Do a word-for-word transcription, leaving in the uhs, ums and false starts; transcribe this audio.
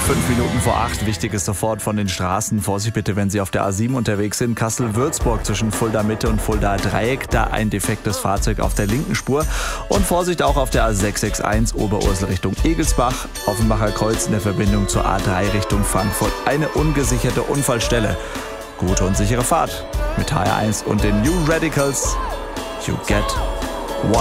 Fünf Minuten vor acht, wichtig ist sofort von den Straßen. Vorsicht bitte, wenn Sie auf der A sieben unterwegs sind. Kassel-Würzburg zwischen Fulda Mitte und Fulda Dreieck. Da ein defektes Fahrzeug auf der linken Spur. Und Vorsicht auch auf der A sechs sechs eins Oberursel Richtung Egelsbach. Offenbacher Kreuz in der Verbindung zur A drei Richtung Frankfurt. Eine ungesicherte Unfallstelle. Gute und sichere Fahrt mit H R eins und den New Radicals. You get